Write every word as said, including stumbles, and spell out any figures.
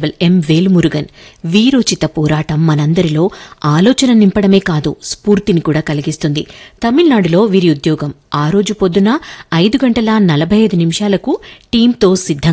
Constable ఎం వేలుమురుగన్ వీరోచిత పోరాటం మనందరిలో ఆలోచన నింపడమే కాదు స్ఫూర్తిని కూడా కలిగిస్తుంది. తమిళనాడులో వీరి ఉద్యోగం ఆ రోజు పొద్దున ఐదు గంటల నలభై ఐదు నిమిషాలకు టీంతో సిద్ధంగా